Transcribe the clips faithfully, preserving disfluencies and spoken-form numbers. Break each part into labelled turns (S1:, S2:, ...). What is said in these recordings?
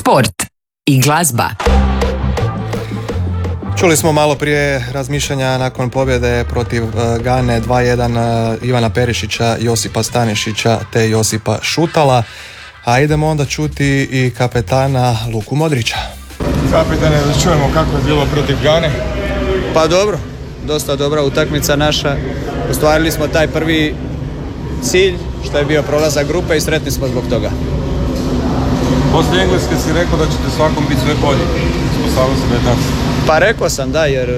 S1: sport i glazba.
S2: Čuli smo malo prije razmišljanja nakon pobjede protiv uh, Gane dva jedan uh, Ivana Perišića, Josipa Stanišića te Josipa Šutala. A idemo onda čuti i kapetana Luku Modrića.
S3: Kapetane, da čujemo kako je bilo protiv Gane.
S4: Pa dobro, dosta dobra utakmica naša. Ostvarili smo taj prvi cilj, što je bio prolazak grupe i sretni smo zbog toga.
S3: Poslije Engleske si rekao da ćete svakom biti sve bolji. Ispostavilo se da je tako.
S4: Pa rekao sam da, jer,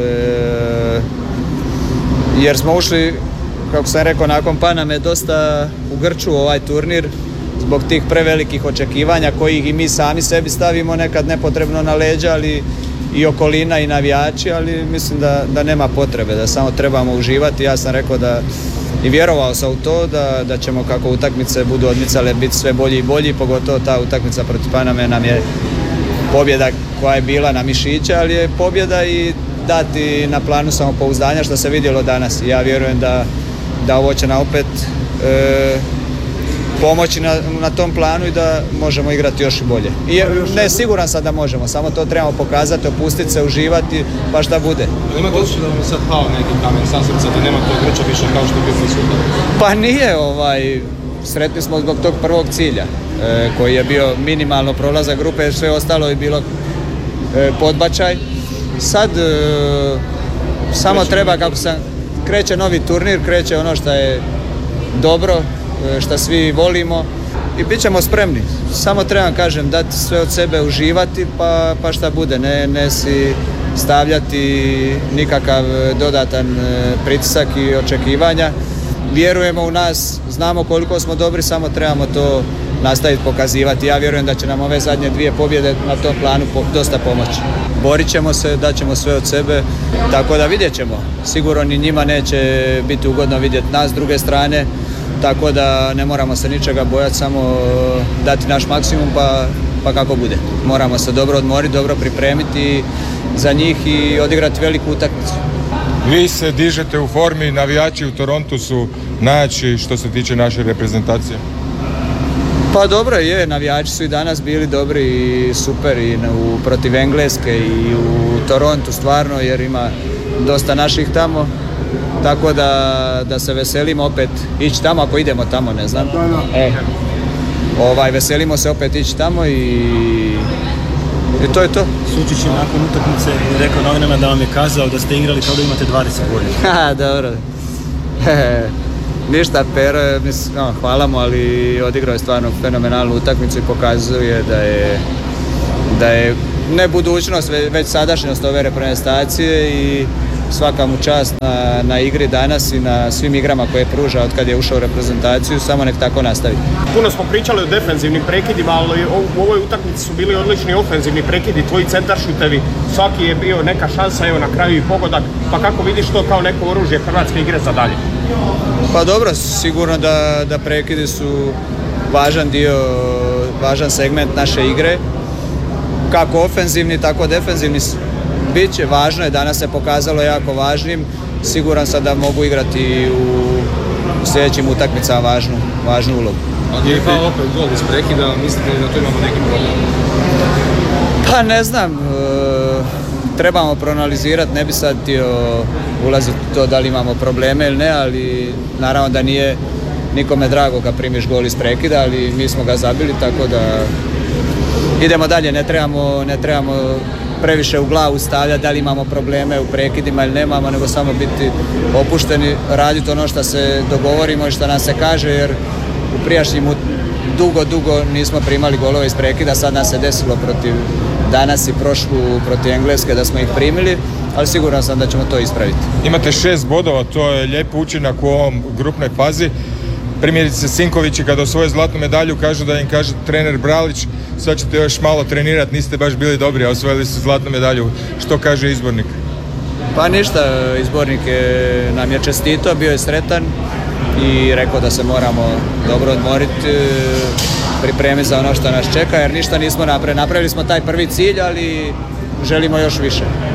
S4: jer smo ušli, kako sam rekao, nakon Paname dosta u grču ovaj turnir zbog tih prevelikih očekivanja kojih i mi sami sebi stavimo nekad nepotrebno na leđa, ali i okolina i navijači, ali mislim da, da nema potrebe, da samo trebamo uživati. Ja sam rekao da i vjerovao sam u to da, da ćemo kako utakmice budu odmicale biti sve bolji i bolji, pogotovo ta utakmica protiv Paname nam je pobjeda koja je bila na mišiće, ali je pobjeda i dati na planu samopouzdanja što se vidjelo danas. Ja vjerujem da, da ovo će nam opet e, pomoći na, na tom planu i da možemo igrati još i bolje. I ne, siguran sam da možemo, samo to trebamo pokazati, opustiti se, uživati, pa šta bude.
S5: Ima to da vam je sad pao neki kamen sa srca, da nema to grča više kao što je bio prisutan?
S4: Pa nije, ovaj, sretni smo zbog tog prvog cilja, e, koji je bio minimalno prolazak grupe, jer sve ostalo je bilo e, podbačaj. Sad e, samo kreće treba, kako sam, kreće novi turnir, kreće ono što je dobro, što svi volimo i bit ćemo spremni. Samo trebam, kažem, dati sve od sebe, uživati, pa, pa šta bude. Ne, ne si stavljati nikakav dodatan pritisak i očekivanja. Vjerujemo u nas, znamo koliko smo dobri, samo trebamo to nastaviti pokazivati. Ja vjerujem da će nam ove zadnje dvije pobjede na tom planu dosta pomoći. Borit ćemo se, daćemo sve od sebe, tako da vidjet ćemo. Sigurno ni njima neće biti ugodno vidjeti nas s druge strane, tako da ne moramo se ničega bojati, samo dati naš maksimum pa, pa kako bude. Moramo se dobro odmoriti, dobro pripremiti za njih i odigrati veliku utakmicu.
S3: Vi se dižete u formi, navijači u Torontu su najjači što se tiče naše reprezentacije.
S4: Pa dobro je, navijači su i danas bili dobri i super i u, protiv Engleske i u Torontu stvarno, jer ima dosta naših tamo. Tako da, da se veselimo opet ići tamo, ako idemo tamo, ne znam. E, ovaj, veselimo se opet ići tamo i, i to je to.
S6: Sučić je nakon utakmice rekao novinama da vam je kazao da ste igrali kao da imate dvadeset godina.
S4: Ha, dobro. Ništa, Pero, mislim, no, hvala mu, ali odigrao je stvarno fenomenalnu utakmicu i pokazuje da je, da je ne budućnost, već sadašnjost ove reprezentacije i svaka mu čast na, na igri danas i na svim igrama koje pruža od kad je ušao u reprezentaciju, samo nek tako nastavi.
S5: Puno smo pričali o defenzivnim prekidima, ali u ovoj utakmici su bili odlični ofenzivni prekidi, tvoji centaršutevi, svaki je bio neka šansa, evo na kraju i pogodak, pa kako vidiš to kao neko oružje hrvatske igre za dalje?
S4: Pa dobro, sigurno da, da prekidi su važan dio, važan segment naše igre, kako ofenzivni, tako defenzivni. Biće, važno je, danas se pokazalo jako važnim, siguran sam da mogu igrati u sljedećim utakmicama važnu, važnu ulogu.
S5: Ali je pao opet gol iz prekida, mislite li da tu imamo neki problem?
S4: Pa ne znam, e, trebamo proanalizirati, ne bi sad htio ulaziti u to da li imamo probleme ili ne, ali naravno da nije nikome drago kad primiš gol iz prekida, ali mi smo ga zabili, tako da idemo dalje, ne trebamo, ne trebamo previše u glavu stavljati da li imamo probleme u prekidima ili nemamo, nego samo biti opušteni, raditi ono što se dogovorimo i što nam se kaže, jer u prijašnjim dugo, dugo nismo primali golove iz prekida, sad nas se desilo protiv danas i prošlu protiv Engleske da smo ih primili, ali siguran sam da ćemo to ispraviti.
S3: Imate šest bodova, to je lijep učinak u ovom grupnoj fazi. Primjerice Sinkovići kada osvoje zlatnu medalju kažu da im kaže trener Bralić sad ćete još malo trenirati, niste baš bili dobri, a osvojili su zlatnu medalju. Što kaže izbornik?
S4: Pa ništa, izbornik je, nam je čestito, bio je sretan i rekao da se moramo dobro odmoriti, pripremiti za ono što nas čeka, jer ništa nismo napravili. Napravili smo taj prvi cilj, ali želimo još više.